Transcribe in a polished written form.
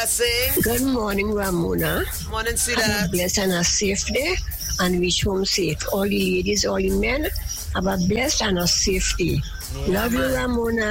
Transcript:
blessing. Good morning, Ramona. Morning, Have a sweetheart. blessed and a safe day and reach home safe. All the ladies, all the men, have a blessed and a safe day. Love you, man. Ramona.